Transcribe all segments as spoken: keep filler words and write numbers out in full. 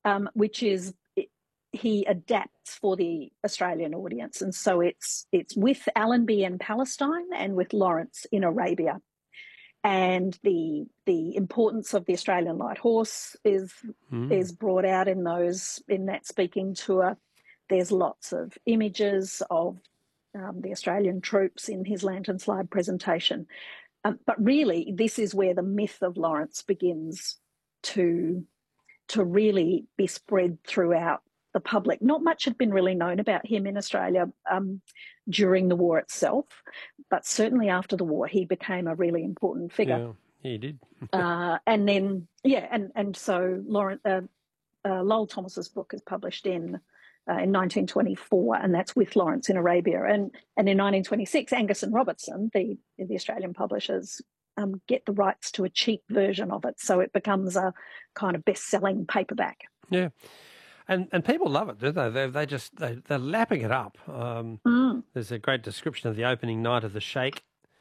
um, which is he adapts for the Australian audience, and so it's it's with Allenby in Palestine and with Lawrence in Arabia, and the the importance of the Australian light horse is mm. is brought out in those in that speaking tour. There's lots of images of um, the Australian troops in his lantern slide presentation, um, but really this is where the myth of Lawrence begins to to really be spread throughout the public. Not much had been really known about him in Australia um, during the war itself, but certainly after the war, he became a really important figure. Yeah, he did. uh, and then, yeah, and and so Lawrence, uh, uh, Lowell Thomas's book is published in uh, in nineteen twenty-four, and that's with Lawrence in Arabia. And and in nineteen twenty-six, Angus and Robertson, the the Australian publishers, um, get the rights to a cheap version of it, so it becomes a kind of best-selling paperback. Yeah. And and people love it, don't they? They they just they they're lapping it up. Um, mm. There's a great description of the opening night of The Sheikh.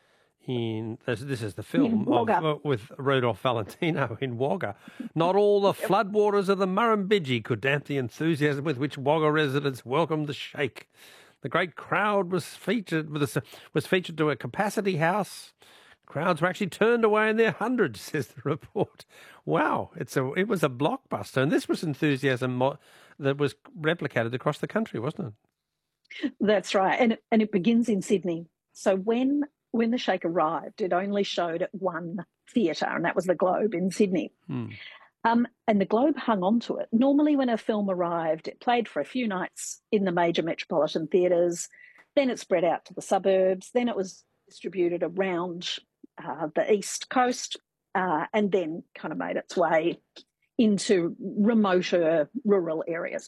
In this, this is the film of, uh, with Rudolph Valentino in Wagga. Not all the floodwaters of the Murrumbidgee could damp the enthusiasm with which Wagga residents welcomed the Sheikh. The great crowd was featured with a, was featured to a capacity house. Crowds were actually turned away in their hundreds, says the report. Wow, it's a it was a blockbuster, and this was enthusiasm mo- that was replicated across the country, wasn't it? That's right, and it, and it begins in Sydney. So when when the Sheikh arrived, it only showed at one theatre, and that was the Globe in Sydney. Hmm. Um, and the Globe hung on to it. Normally, when a film arrived, it played for a few nights in the major metropolitan theatres. Then it spread out to the suburbs. Then it was distributed around Uh, the East Coast, uh, and then kind of made its way into remoter rural areas.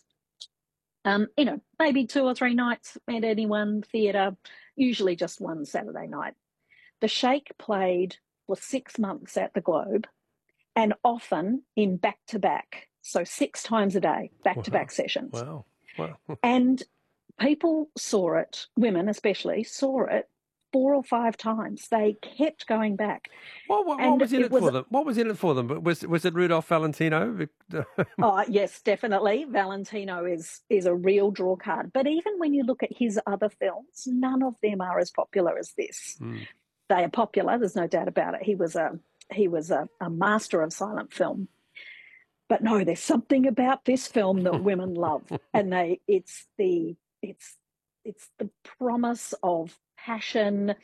Um, you know, maybe two or three nights at any one theatre, usually just one Saturday night. The Sheikh played for six months at the Globe, and often in back-to-back, so six times a day, back-to-back wow. sessions. Wow, wow. And people saw it, women especially, saw it four or five times. They kept going back. What, what, what was in it, it was, for them? What was in it for them? Was was it Rudolph Valentino? Oh yes, definitely. Valentino is is a real draw card. But even when you look at his other films, none of them are as popular as this. Mm. They are popular. There's no doubt about it. He was a he was a, a master of silent film. But no, there's something about this film that women love, and they it's the it's it's the promise of passion,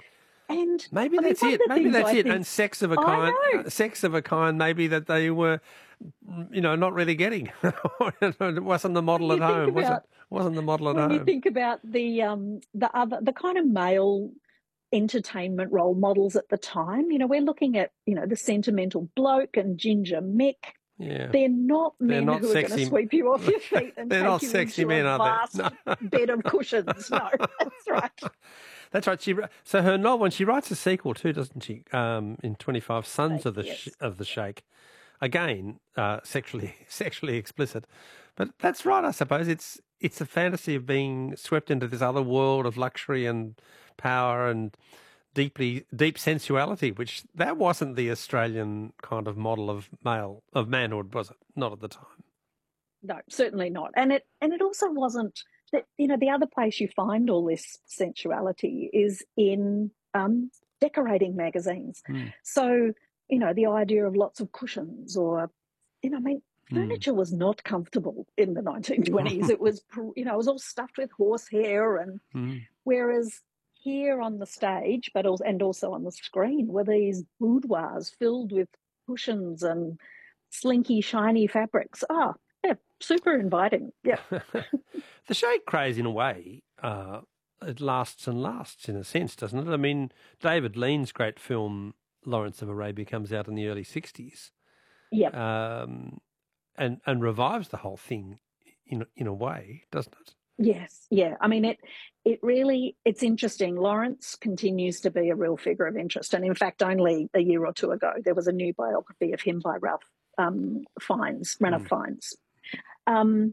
and maybe I that's mean, it. Maybe that's I it. Think, and sex of a kind, uh, sex of a kind, maybe that they were, you know, not really getting. It wasn't the model at home. About, wasn't wasn't the model at when home. When you think about the um the other the kind of male entertainment role models at the time, you know, we're looking at you know the sentimental bloke and Ginger Mick. Yeah. They're not men They're not who sexy. are going to sweep you off your feet and They're take not you sexy into men, a are vast they? No. bed of cushions. No, that's right. That's right. She so her novel, and she writes a sequel too, doesn't she? Um, in twenty-five, Sons of the yes. Sh- of the Sheikh, again uh, sexually sexually explicit. But that's right, I suppose. It's it's a fantasy of being swept into this other world of luxury and power and deeply deep sensuality, which that wasn't the Australian kind of model of male of manhood, was it? Not at the time. No, certainly not. And it and it also wasn't that, you know, the other place you find all this sensuality is in um, decorating magazines. Mm. So, you know, the idea of lots of cushions or, you know, I mean, furniture mm. was not comfortable in the nineteen twenties. It was, you know, it was all stuffed with horsehair, and mm. whereas here on the stage, but also and also on the screen, were these boudoirs filled with cushions and slinky, shiny fabrics. Ah, oh, yeah, super inviting. Yeah. The Sheikh craze, in a way, uh, it lasts and lasts in a sense, doesn't it? I mean, David Lean's great film Lawrence of Arabia comes out in the early sixties. Yeah. Um, and and revives the whole thing in in a way, doesn't it? Yes, yeah. I mean, it it really, it's interesting. Lawrence continues to be a real figure of interest. And in fact, only a year or two ago, there was a new biography of him by Ralph um, Fiennes, Ranulph mm. Fiennes. Um,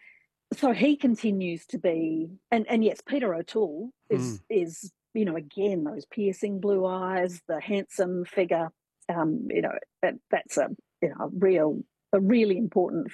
so he continues to be, and, and yes, Peter O'Toole is, mm. is, you know, again, those piercing blue eyes, the handsome figure, um, you know, that, that's a, you know, a real, a really important